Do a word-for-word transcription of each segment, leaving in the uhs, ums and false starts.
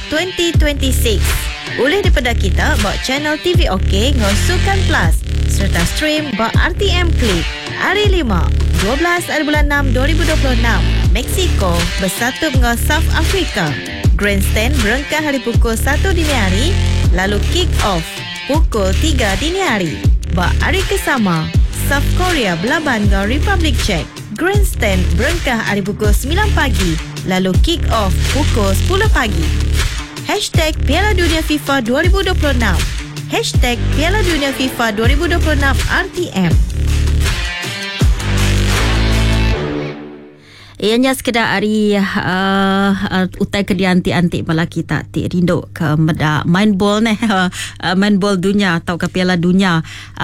dua ribu dua puluh enam. Boleh daripada kita buat channel T V OK ngau Sukan Plus serta stream buat R T M Klik. Hari lima, dua belas hari bulan enam dua ribu dua puluh enam, Mexico bersatu dengan South Africa. Grandstand berengkah hari pukul satu dini hari, lalu kick off pukul tiga dini hari. Buat hari kesama, South Korea berlaban dengan Republic Czech. Grandstand berengkah hari pukul sembilan pagi, lalu kick off pukul sepuluh pagi. Hashtag Piala Dunia FIFA dua ribu dua puluh enam. Hashtag Piala Dunia FIFA dua ribu dua puluh enam R T M. Ianya sekedar hari uh, uh, utai ke dianti-anti bala kita ti rindu ke meda main bol ni uh, main bol dunia atau ke Piala Dunia.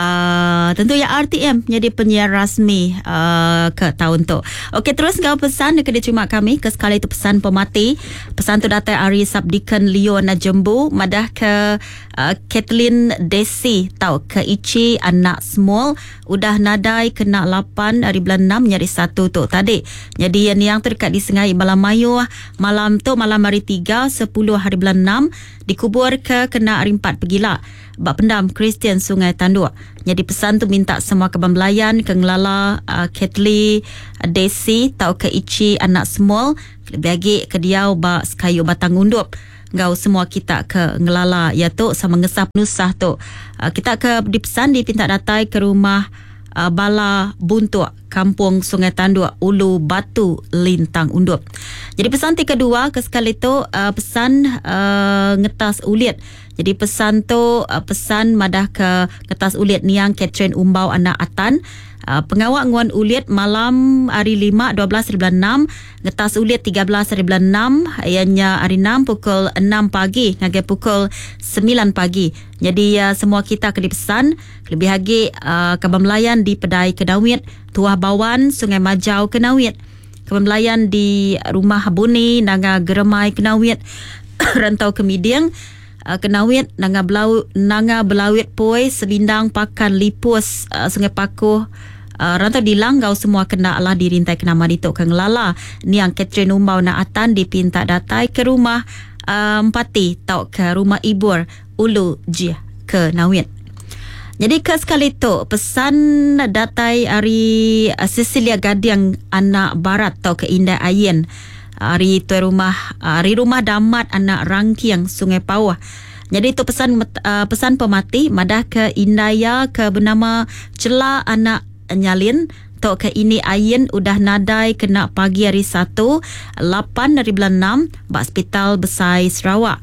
Uh, tentu ya R T M menjadi penyiar rasmi uh, ke tahun tu. Okey, terus kau pesan dekat terima kami ke sekali itu pesan pemati. Pesan tu datang Ari Sabdikan Leon Jembu madah ke uh, Kathleen Desi tau ke Ichi anak small udah nadai kena lapan hari bulan enam nyari satu tu tadi. Jadi yang yang terdekat di Sengai Balamayu malam tu malam hari tiga sepuluh hari bulan enam dikubur ke kena hari empat pergilah bak pendam Kristian Sungai Tanduk. Jadi pesan tu minta semua kebambelayan ke ngelala uh, Kathleen Desi tau ke Ichi anak small bagi ke diau bak sekayu batang undup. Ngau semua kita ke ngelala ya tu sama ngesap nusah tu. Uh, kita ke dipesan dipinta datai ke rumah Uh, Bala Buntuk Kampung Sungai Tanduk Ulu Batu Lintang Undup. Jadi pesan ti kedua ke sekali tu uh, pesan uh, ngetas ulit. Jadi pesan tu uh, pesan madah ke ngetas ulit niang Catherine Umbau anak Atan. Uh, pengawak nguan ulit malam hari lima dua belas hari bulan enam, ngetas ulit tiga belas hari bulan enam, ianya hari enam pukul enam pagi ngagai pukul sembilan pagi. Jadi uh, semua kita kena pesan lebih lagi uh, kebambelayan di Pedai Kenawit, Tuah Bawan Sungai Majau Kenawit, kebambelayan di Rumah Buni Nanga Geremai Kenawit, Rantau Kemidiang Uh, Kenawit, Nanga Belau, Nanga Belawit Poi, Sebindang Pakan Lipus, uh, Sungai Pakuh, uh, Rantau Dilang, kau semua kena lah dirintai kena Maritok Kengelala. Niang Catherine Umbau Naatan dipinta datai ke rumah uh, Empati tau ke rumah Ibur Ulu Jih ke Nawit. Jadi ke sekali tu pesan datai hari uh, Cecilia Gadiang anak Barat tau ke Indah Ayen. Hari tu rumah hari rumah damat anak Rangkiang Sungai Pawah. Jadi itu pesan uh, pesan pemati madah ke Indaya ke bernama Cela anak Nyalin tok ke ini Ayin udah nadai kena pagi hari satu lapan dari bulan enam bak hospital Besai Sarawak.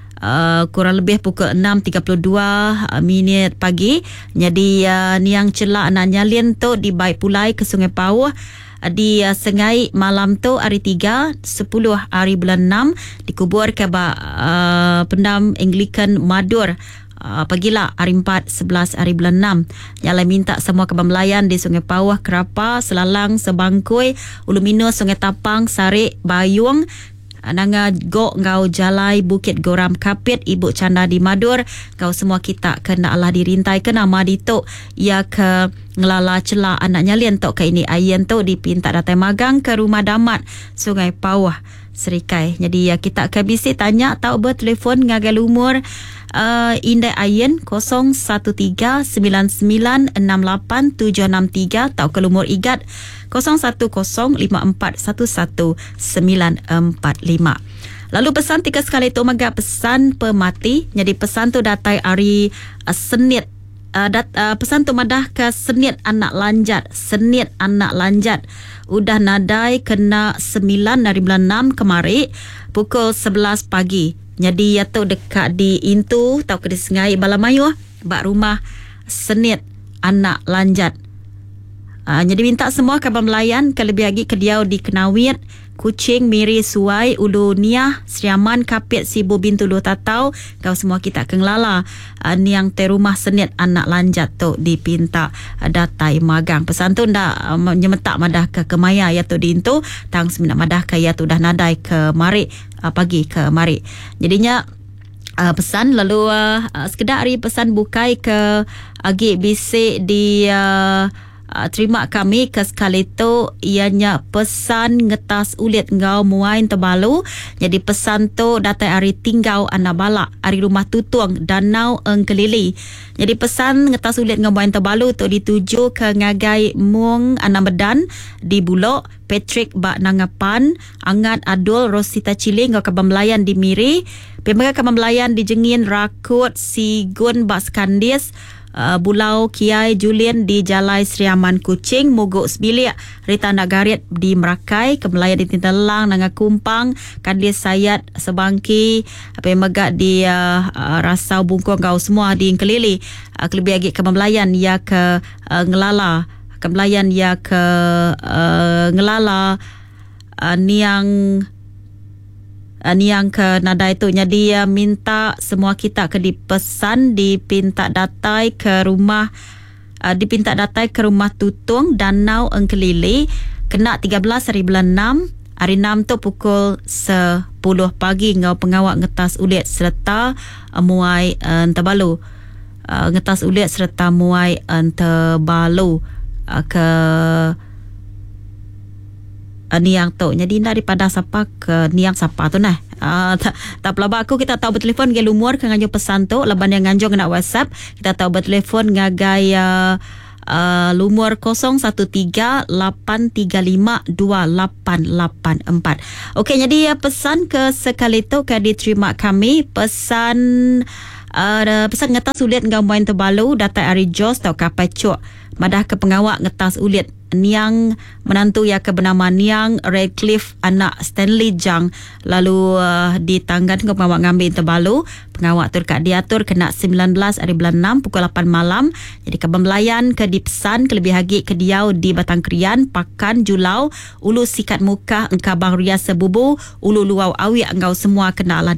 Uh, kurang lebih pukul enam tiga puluh dua uh, minit pagi. Jadi uh, niang Cela anak Nyalin tu dibaik pulai ke Sungai Pawah di uh, Sengai malam tu hari tiga sepuluh hari bulan enam dikubur ke uh, pendam Anglican Madur uh, pagilah hari empat sebelas hari bulan enam. Yang minta semua kebambelayan di Sungai Pawah, Kerapa, Selalang, Sebangkui, Ulu Mino, Sungai Tapang, Sarik, Bayung, Nanga Gok Ngau Jalai Bukit Goram Kapit Ibu Canda di Madur. Kau semua kita kena Allah dirintai kena Madito ia ke ngelala Cela anak Nyalin tok ke ini Ayen tu dipinta datai magang ke rumah damat Sungai Pawah Serikai. Jadi ya kita ke bisi tanya tahu bertelefon ngagal umur uh, Indah Ayen kosong satu tiga sembilan sembilan enam lapan tujuh enam tiga tahu ke umur Igat kosong satu kosong lima empat satu satu sembilan empat lima. Lalu pesan tiga sekali tu maga pesan pemati. Jadi pesan tu datai hari uh, Senit. Uh, dat, uh, pesan tu madah ke Senit anak Lanjat. Senit anak Lanjat. Udah nadai kena sembilan dari bulan enam kemari pukul sebelas pagi. Jadi ya tu dekat di Intu tau ke di Sengai Balamayu bak rumah Senit anak Lanjat. Uh, jadi minta semua kabar melayan ke lebih lagi ke diau di Kenawit, Kuching, Miri, Suai, Ulu Niah, Seriaman, Kapit, Sibu, Bintu, Lu Tatau. Kau semua kita kengelala uh, niang te rumah Senit anak Lanjat tu dipinta uh, datai magang. Pesan tu ndak uh, nyemetak madah ke Kemaya ya tu di Intu, tang semina madah ke ya tu dah nadai ke Mari uh, pagi ke Mari. Jadinya Uh, pesan lalu uh, uh, sekedar hari pesan bukai ke agi bisik di uh, Uh, terima kami ke sekali tu ianya pesan ngetas ulit ngau muain terbalu. Jadi pesan tu datai hari tinggal anabala hari rumah tutung danau engkelili. Jadi pesan ngetas ulit ngau muain terbalu tu dituju ke ngagai mung anamedan di Bulok, Patrick Bak Nangapan, Angat Adul Rosita Ciling ngau Kabamlayan di Miri, Pembaga Kabamlayan di Jengin Rakut Sigun Bak Skandis, Uh, Bulau Kiai Julian di Jalai Sri Aman Kuching, Mogok Sebilik, Rita Nagarit di Merakai, Kemelayan di Tintelang, Nanga Kumpang, Kadis Sayat Sebangki, apa yang megak di uh, uh, Rasau Bungkong kau semua di Kelili, uh, kelebih lagi Kemelayan ya ke uh, Ngelala, Kemelayan ya ke uh, Ngelala, uh, Niang Niang ke nada itu. Jadi uh, minta semua kita ke dipesan dipinta datai ke rumah uh, dipinta datai ke rumah tutung Danau Engkelili kena tiga belas hari bulan enam. Hari enam tu pukul sepuluh pagi ngau pengawak ngetas ulit serta uh, muai uh, terbalu uh, ngetas ulit serta muai uh, terbalu uh, ke Uh, niang tu. Jadi daripada siapa ke niang siapa tu nah. Uh, tak tak pelabak aku kita tahu bertelefon ke lumur ke nganjung pesan tu leban yang nganjung nak WhatsApp kita tahu bertelefon ngagai uh, uh, lumur kosong satu tiga lapan tiga lima dua lapan lapan empat. Okey, jadi uh, pesan ke sekali tu ke diterima kami pesan uh, pesan ngetas ulit ngau muain terbalu datai ari Jos tau kapacuk madah ke pengawak ngetas ulit Niang menantu ya ke bernama Niang Redcliffe anak Stanley Jang lalu uh, ditanggan ke pengawak ngambil terbalu pengawak tu dekat diatur kena sembilan belas hari bulan enam pukul lapan malam. Jadi ke Bembelayan ke dipesan kelebih lagi ke Diau di Batang Krian Pakan Julau Ulu Sikat Muka Engkabang Ria Sebubu Ulu Luau Awi engkau semua kena lah